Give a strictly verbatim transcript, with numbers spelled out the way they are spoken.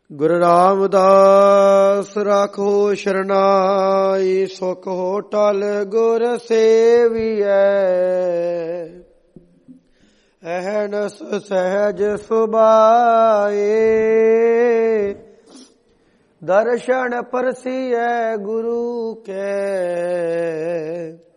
ਗੁਰੂ ਰਾਮਦਾਸ ਰਾਖੋ ਸ਼ਰਨਾਈ, ਸੁਖ ਹੋਟਲ ਗੁਰ ਸੇਵੀਐ। ਅਹਨਸ ਸਹਿਜ ਸੁਭਾਏ, ਦਰਸ਼ਨ ਪਰਸੀਐ ਗੁਰੂ ਕੈ।